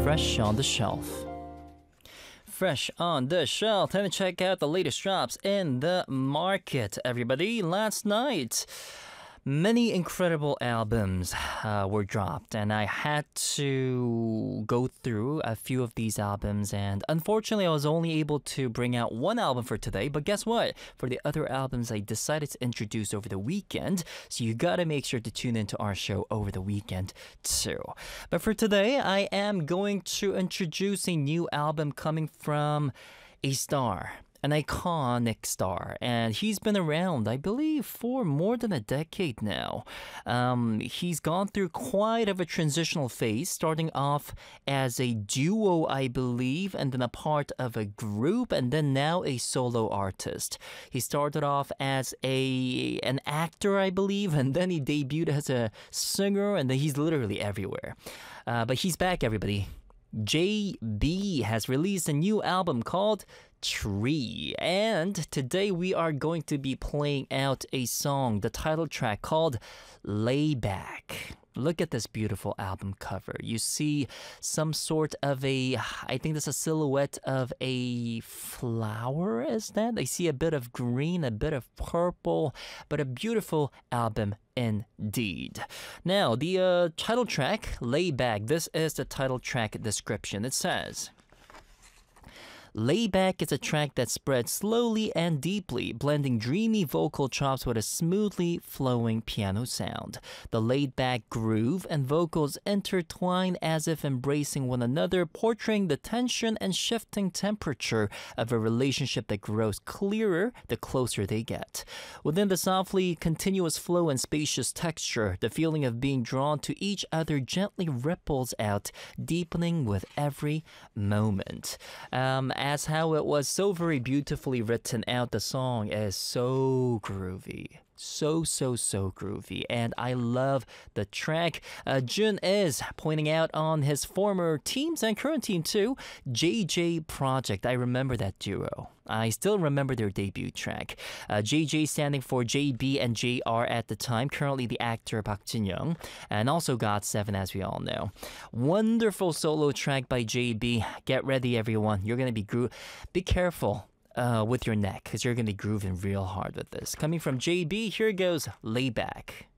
Fresh on the Shelf. Fresh on the shelf. Time to check out the latest drops in the market, everybody. Last night, many incredible albums were dropped, and I had to go through a few of these albums, and unfortunately I was only able to bring out one album for today, but guess what? For the other albums I decided to introduce over the weekend, so you gotta make sure to tune into our show over the weekend too. But for today, I am going to introduce a new album coming from a star. An iconic star, and he's been around, I believe, for more than a decade now. He's gone through quite of a transitional phase, starting off as a duo, I believe, and then a part of a group, and then now a solo artist. He started off as an actor, I believe, and then he debuted as a singer, and then he's literally everywhere. But he's back, everybody. JB has released a new album called Tree, and today we are going to be playing out a song, the title track called Lay Back. Look at this beautiful album cover. You see some sort of I think that's a silhouette of a flower, is that? I see a bit of green, a bit of purple, but a beautiful album indeed. Now, the title track, Lay Back, this is the title track description. It says, Lay Back is a track that spreads slowly and deeply, blending dreamy vocal chops with a smoothly flowing piano sound. The laid-back groove and vocals intertwine as if embracing one another, portraying the tension and shifting temperature of a relationship that grows clearer the closer they get. Within the softly continuous flow and spacious texture, the feeling of being drawn to each other gently ripples out, deepening with every moment. As how it was so very beautifully written out, the song is so groovy. So groovy, and I love the track. Jun is pointing out on his former teams and current team too, JJ Project. I remember that duo. I still remember their debut track. JJ standing for JB and JR at the time, currently the actor Park Jin-young, and also GOT7 as we all know. Wonderful solo track by JB. Get ready everyone, you're gonna be be careful with your neck, because you're going to be grooving real hard with this. Coming from JB, here goes Lay Back.